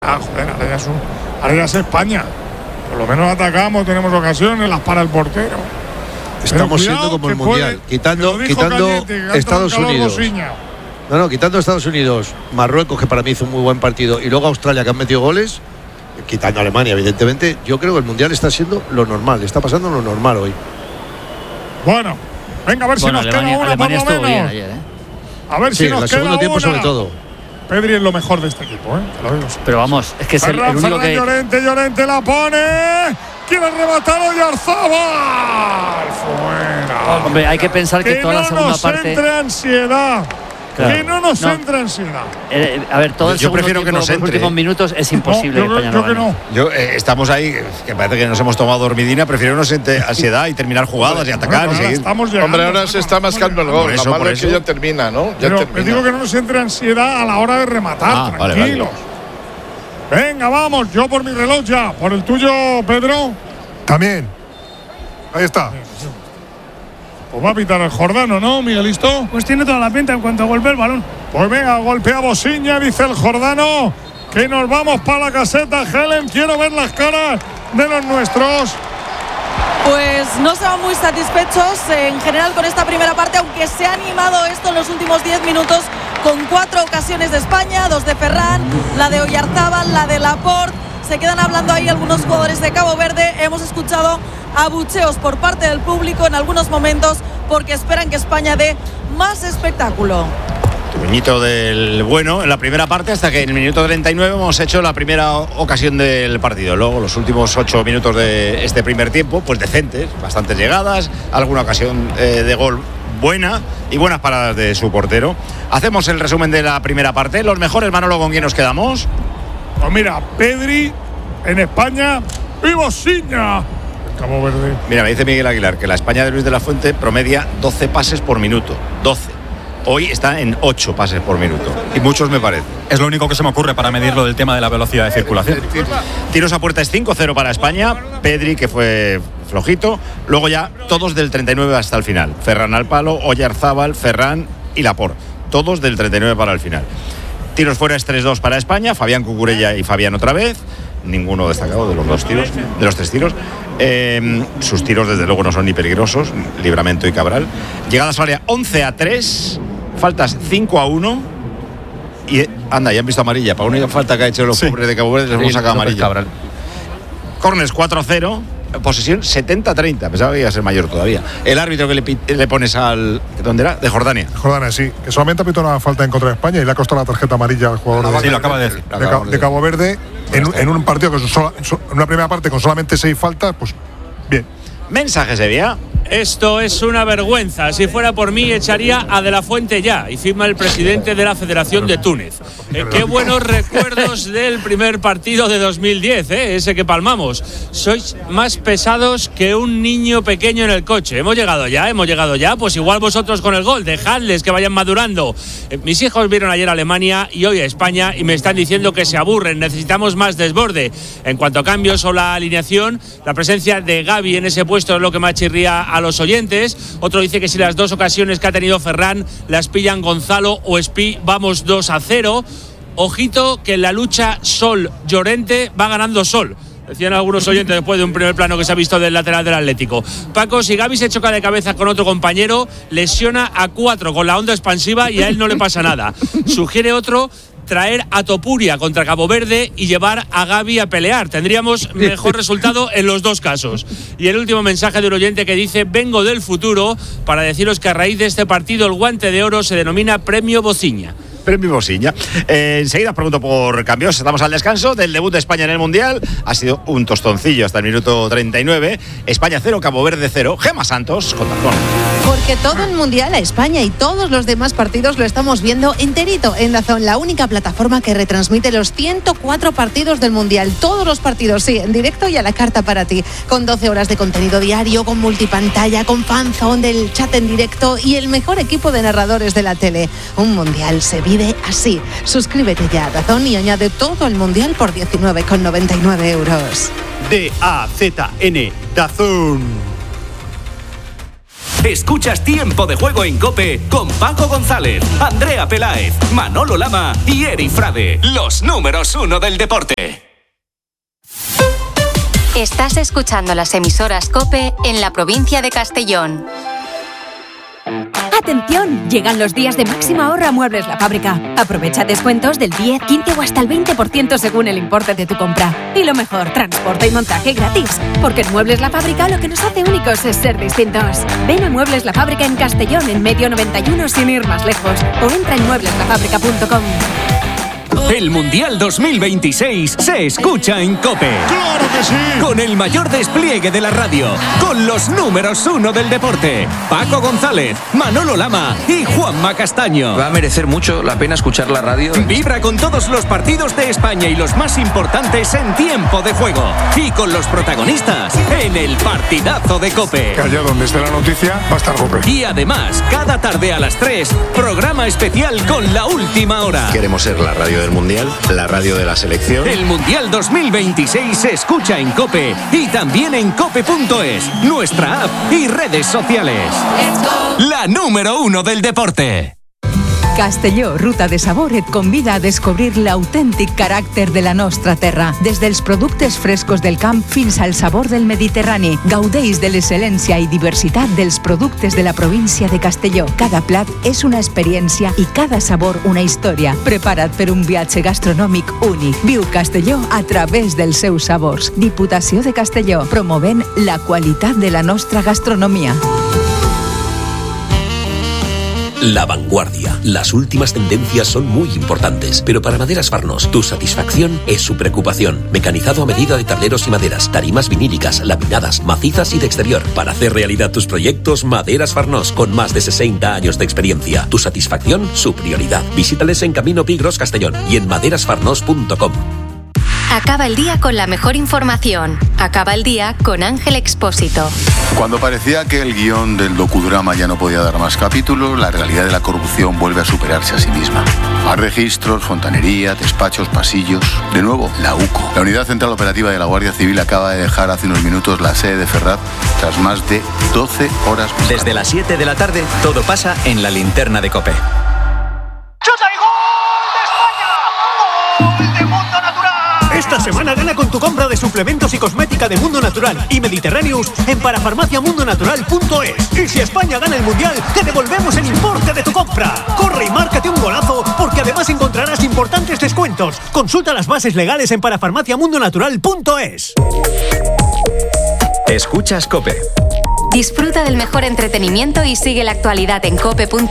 joder, ahora ya es España. Por lo menos atacamos, tenemos ocasiones, las para el portero. Estamos siendo como el Mundial, quitando Estados Unidos. Quitando Estados Unidos, Marruecos, que para mí hizo un muy buen partido, y luego Australia, que han metido goles, quitando Alemania, evidentemente. Yo creo que el Mundial está siendo lo normal, está pasando lo normal hoy. Bueno, venga, a ver si nos queda una, Alemania por lo menos. Bien ayer, A ver si nos queda una. El segundo tiempo sobre todo. Pedri es lo mejor de este equipo, te lo digo. Pero vamos, es que es el único que… Llorente la pone. Quiere rematar Oyarzabal. Fuera. Hombre, hay que pensar que toda la segunda parte… Que no nos entre ansiedad. Claro. Que no nos entre ansiedad. A ver, todo el yo prefiero que nos entre. Los últimos minutos es imposible. Estamos ahí, que parece que nos hemos tomado dormidina. Prefiero que nos entre ansiedad y terminar jugadas y atacar y seguir. Hombre, ahora se está mascando el gol. Lo malo es que ya termina, ¿no? Pero digo que no nos entre ansiedad a la hora de rematar. Tranquilos. Vale. Venga, vamos. Yo por mi reloj ya. ¿Por el tuyo, Pedro? También. Ahí está. Pues va a pitar el Jordano, ¿no, Miguelito? Pues tiene toda la pinta en cuanto golpea el balón. Pues venga, golpea Bosiña, dice el Jordano, que nos vamos para la caseta. Helen, quiero ver las caras de los nuestros. Pues no se van muy satisfechos en general con esta primera parte, aunque se ha animado esto en los últimos 10 minutos con 4 ocasiones de España, 2 de Ferran, la de Oyarzabal, la de Laporte. Se quedan hablando ahí algunos jugadores de Cabo Verde. Hemos escuchado abucheos por parte del público en algunos momentos porque esperan que España dé más espectáculo. Puñito del bueno en la primera parte, hasta que en el minuto 39 hemos hecho la primera ocasión del partido. Luego los últimos 8 minutos de este primer tiempo, pues decentes, bastantes llegadas, alguna ocasión de gol buena y buenas paradas de su portero. Hacemos el resumen de la primera parte. Los mejores, Manolo, ¿con quién nos quedamos? Pues mira, Pedri en España y Bosiña. Cabo Verde. Mira, me dice Miguel Aguilar que la España de Luis de la Fuente promedia 12 pases por minuto. 12. Hoy está en 8 pases por minuto. Y muchos me parece. Es lo único que se me ocurre para medirlo del tema de la velocidad de circulación. Tiros a puerta es 5-0 para España. Pedri, que fue flojito. Luego ya todos del 39 hasta el final. Ferran al palo, Oyarzabal, Ferran y Laporte. Todos del 39 para el final. Tiros fuera es 3-2 para España. Fabián Cucurella y Fabián otra vez. Ninguno destacado de los 2 tiros, de los 3 tiros. Sus tiros desde luego no son ni peligrosos. Livramento y Cabral. Llegadas al área 11-3. Faltas 5-1. Y anda, ya han visto amarilla. Para una falta que ha hecho los pobres de Cabo Verde, les hemos sacado amarilla. Corners 4-0. Posesión 70-30. Pensaba que iba a ser mayor todavía. El árbitro que le pones al… ¿Dónde era? De Jordania. Jordania, sí. Que solamente ha pitado una falta en contra de España y le ha costado la tarjeta amarilla al jugador lo acaba de decir. De Cabo Verde. En un partido que en una primera parte con solamente 6 faltas, pues bien. Mensaje Sevilla. Esto es una vergüenza. Si fuera por mí, echaría a De la Fuente ya. Y firma el presidente de la Federación de Túnez. Qué buenos recuerdos del primer partido de 2010, ese que palmamos. Sois más pesados que un niño pequeño en el coche. Hemos llegado ya. Pues igual vosotros con el gol. Dejadles que vayan madurando. Mis hijos vieron ayer a Alemania y hoy a España y me están diciendo que se aburren. Necesitamos más desborde. En cuanto a cambios o la alineación, la presencia de Gavi en ese puesto es lo que más chirría a los oyentes. Otro dice que si las 2 ocasiones que ha tenido Ferran las pillan Gonzalo o Espi, vamos 2-0. Ojito que en la lucha Sol-Llorente va ganando Sol. Decían algunos oyentes después de un primer plano que se ha visto del lateral del Atlético. Paco, si Gavi se choca de cabeza con otro compañero, lesiona a 4 con la onda expansiva y a él no le pasa nada. Sugiere otro traer a Topuria contra Cabo Verde y llevar a Gavi a pelear. Tendríamos mejor resultado en los 2 casos. Y el último mensaje de un oyente que dice: vengo del futuro para deciros que a raíz de este partido el guante de oro se denomina Premio Bosiña. Premio Bosiña. Enseguida os pregunto por cambios. Estamos al descanso del debut de España en el Mundial. Ha sido un tostoncillo hasta el minuto 39. España 0, Cabo Verde 0. Gemma Santos con Dazón. Porque todo el Mundial a España y todos los demás partidos lo estamos viendo enterito en Dazón, la única plataforma que retransmite los 104 partidos del Mundial. Todos los partidos, sí, en directo y a la carta para ti. Con 12 horas de contenido diario, con multipantalla, con fanzone del chat en directo y el mejor equipo de narradores de la tele. Un Mundial se vive así. Suscríbete ya a Dazón y añade todo el Mundial por 19,99 euros. DAZN, Dazón. Escuchas Tiempo de Juego en COPE con Paco González, Andrea Peláez, Manolo Lama y Eri Frade, los números 1 del deporte. Estás escuchando las emisoras COPE en la provincia de Castellón. ¡Atención! Llegan los días de máximo ahorro a Muebles La Fábrica. Aprovecha descuentos del 10, 15 o hasta el 20% según el importe de tu compra. Y lo mejor, transporte y montaje gratis. Porque en Muebles La Fábrica lo que nos hace únicos es ser distintos. Ven a Muebles La Fábrica en Castellón, en Medio 91, sin ir más lejos. O entra en muebleslafábrica.com. El Mundial 2026 se escucha en COPE. ¡Claro que sí! Con el mayor despliegue de la radio, con los números 1 del deporte, Paco González, Manolo Lama y Juanma Castaño. Va a merecer mucho la pena escuchar la radio. Vibra con todos los partidos de España y los más importantes en Tiempo de Juego. Y con los protagonistas en el partidazo de COPE. Que allá donde esté la noticia va a estar COPE. Y además, cada tarde a las 3, programa especial con La Última Hora. Queremos ser la radio del Mundial, la radio de la selección. El Mundial 2026 se escucha en COPE y también en cope.es, nuestra app y redes sociales. La número 1 del deporte. Castelló, ruta de sabor, et convida a descobrir l'autèntic caràcter de la nostra terra. Des dels productes frescos del camp fins al sabor del Mediterrani. Gaudeix de l'excel·lència i diversitat dels productes de la província de Castelló. Cada plat és una experiència i cada sabor una història. Prepara't per un viatge gastronòmic únic. Viu Castelló a través dels seus sabors. Diputació de Castelló, promovent la qualitat de la nostra gastronomia. La vanguardia. Las últimas tendencias son muy importantes, pero para Maderas Farnós, tu satisfacción es su preocupación. Mecanizado a medida de tableros y maderas, tarimas vinílicas, laminadas, macizas y de exterior. Para hacer realidad tus proyectos, Maderas Farnós, con más de 60 años de experiencia. Tu satisfacción, su prioridad. Visítales en Camino Pigros, Castellón y en maderasfarnós.com. Acaba el día con la mejor información. Acaba el día con Ángel Expósito. Cuando parecía que el guión del docudrama ya no podía dar más capítulos, la realidad de la corrupción vuelve a superarse a sí misma. Más registros, fontanería, despachos, pasillos. De nuevo, la UCO. La Unidad Central Operativa de la Guardia Civil acaba de dejar hace unos minutos la sede de Ferraz tras más de 12 horas. Desde las 7 de la tarde, todo pasa en la linterna de COPE. Esta semana gana con tu compra de suplementos y cosmética de Mundo Natural y Mediterráneos en parafarmaciamundonatural.es. Y si España gana el Mundial, te devolvemos el importe de tu compra. Corre y márcate un golazo, porque además encontrarás importantes descuentos. Consulta las bases legales en parafarmaciamundonatural.es. Escuchas COPE. Disfruta del mejor entretenimiento y sigue la actualidad en cope.es.